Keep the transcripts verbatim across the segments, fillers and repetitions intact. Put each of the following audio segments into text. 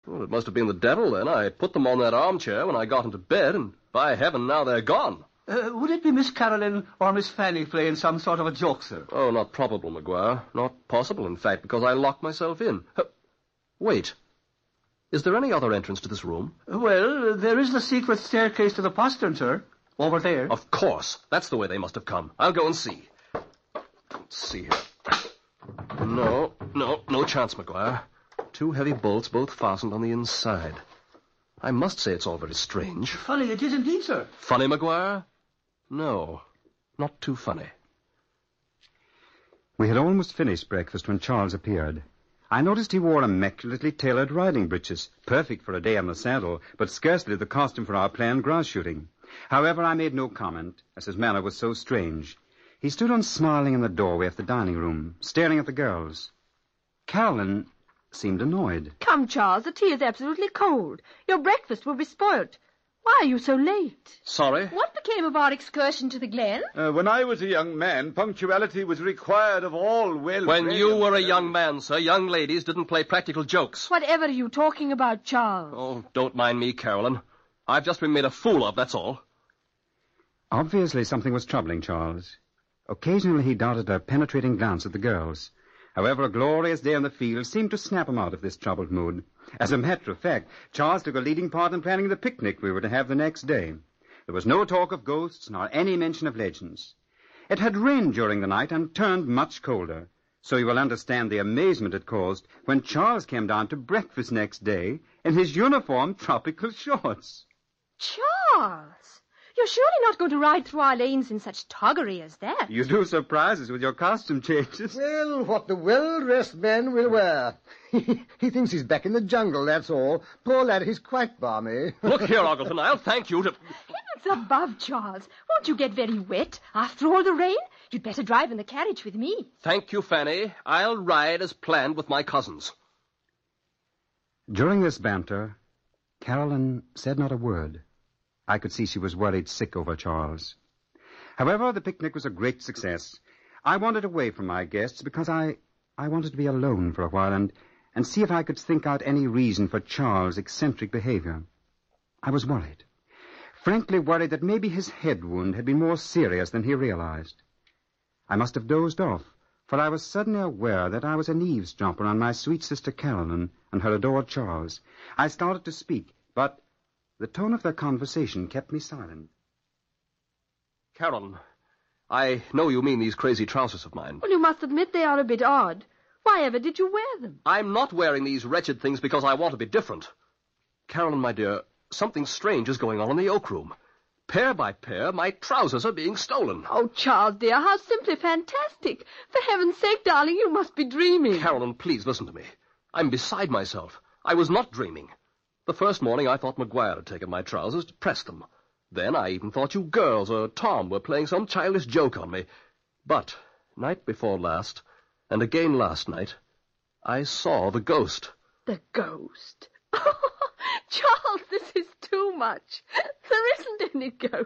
Well, it must have been the devil, then. I put them on that armchair when I got into bed, and by heaven, now they're gone. Uh, would it be Miss Caroline or Miss Fanny playing some sort of a joke, sir? Oh, not probable, Maguire. Not possible, in fact, because I locked myself in. Uh, wait. Is there any other entrance to this room? Well, there is the secret staircase to the postern, sir. Over there. Of course. That's the way they must have come. I'll go and see. Let's see here. No, no, no chance, Maguire. Two heavy bolts, both fastened on the inside. I must say it's all very strange. Funny it is indeed, sir. Funny, Maguire? No, not too funny. We had almost finished breakfast when Charles appeared. I noticed he wore immaculately tailored riding breeches, perfect for a day on the saddle, but scarcely the costume for our planned grouse shooting. However, I made no comment, as his manner was so strange. He stood unsmiling in the doorway of the dining room, staring at the girls. Caroline seemed annoyed. Come, Charles, the tea is absolutely cold. Your breakfast will be spoilt. Why are you so late? Sorry? What became of our excursion to the glen? Uh, when I was a young man, punctuality was required of all well... When you were a young man, sir, young ladies didn't play practical jokes. Whatever are you talking about, Charles? Oh, don't mind me, Caroline. I've just been made a fool of, that's all. Obviously, something was troubling Charles. Occasionally, he darted a penetrating glance at the girls. However, a glorious day in the field seemed to snap him out of this troubled mood. As a matter of fact, Charles took a leading part in planning the picnic we were to have the next day. There was no talk of ghosts, nor any mention of legends. It had rained during the night and turned much colder, so you will understand the amazement it caused when Charles came down to breakfast next day in his uniform tropical shorts. Charles! You're surely not going to ride through our lanes in such toggery as that. You do surprise us with your costume changes. Well, what the well-dressed man will wear. He thinks he's back in the jungle, that's all. Poor lad, he's quite balmy. Look here, Ogleton, I'll thank you to... Heavens above, Charles. Won't you get very wet after all the rain? You'd better drive in the carriage with me. Thank you, Fanny. I'll ride as planned with my cousins. During this banter, Caroline said not a word. I could see she was worried sick over Charles. However, the picnic was a great success. I wandered away from my guests because I, I wanted to be alone for a while and, and see if I could think out any reason for Charles' eccentric behavior. I was worried. Frankly worried that maybe his head wound had been more serious than he realized. I must have dozed off, for I was suddenly aware that I was an eavesdropper on my sweet sister Caroline and her adored Charles. I started to speak, but the tone of their conversation kept me silent. Caroline, I know you mean these crazy trousers of mine. Well, you must admit they are a bit odd. Why ever did you wear them? I'm not wearing these wretched things because I want to be different. Caroline, my dear, something strange is going on in the Oak Room. Pair by pair, my trousers are being stolen. Oh, Charles, dear, how simply fantastic. For heaven's sake, darling, you must be dreaming. Caroline, please listen to me. I'm beside myself. I was not dreaming. The first morning I thought Maguire had taken my trousers to press them. Then I even thought you girls or Tom were playing some childish joke on me. But night before last, and again last night, I saw the ghost. The ghost? Oh, Charles, this is too much. There isn't any ghost.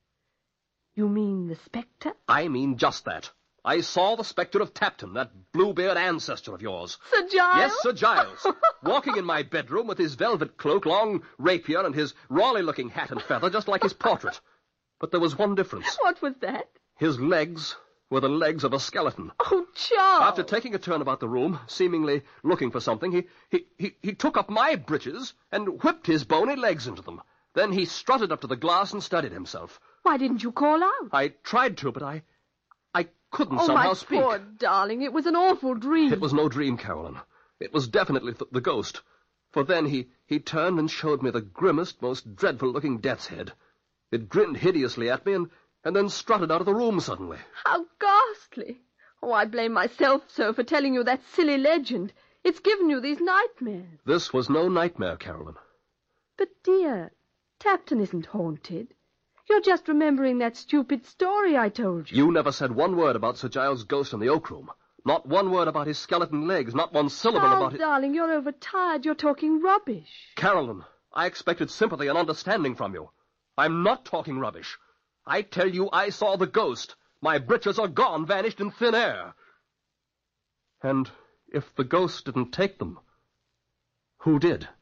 You mean the spectre? I mean just that. I saw the spectre of Tapton, that Bluebeard ancestor of yours. Sir Giles? Yes, Sir Giles. Walking in my bedroom with his velvet cloak, long rapier, and his Raleigh-looking hat and feather, just like his portrait. But there was one difference. What was that? His legs were the legs of a skeleton. Oh, Charles! After taking a turn about the room, seemingly looking for something, he, he, he, he took up my breeches and whipped his bony legs into them. Then he strutted up to the glass and studied himself. Why didn't you call out? I tried to, but I... I couldn't oh, somehow my speak. Poor darling, it was an awful dream. It was no dream, Caroline. It was definitely th- the ghost. For then he, he turned and showed me the grimmest, most dreadful-looking death's head. It grinned hideously at me and, and then strutted out of the room suddenly. How ghastly. Oh, I blame myself, sir, for telling you that silly legend. It's given you these nightmares. This was no nightmare, Caroline. But, dear, Tapton isn't haunted. You're just remembering that stupid story I told you. You never said one word about Sir Giles' ghost in the Oak Room. Not one word about his skeleton legs. Not one syllable Charles, about it. darling, you're overtired. You're talking rubbish. Caroline, I expected sympathy and understanding from you. I'm not talking rubbish. I tell you I saw the ghost. My breeches are gone, vanished in thin air. And if the ghost didn't take them, who did?